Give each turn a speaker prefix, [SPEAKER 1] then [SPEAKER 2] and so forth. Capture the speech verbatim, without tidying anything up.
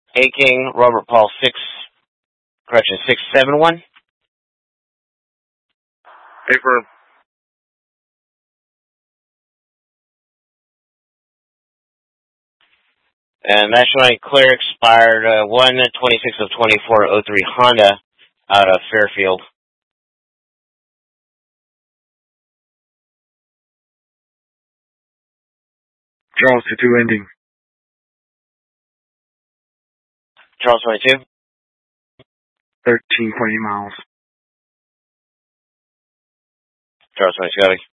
[SPEAKER 1] Aking, Robert Paul six, correction, six seven one.
[SPEAKER 2] Paper.
[SPEAKER 1] And National Line clear expired uh, one twenty-six of twenty-four oh three Honda out of Fairfield.
[SPEAKER 2] Charles to two ending.
[SPEAKER 1] Charles twenty-two.
[SPEAKER 2] thirteen point eight miles.
[SPEAKER 1] Charles twenty-two.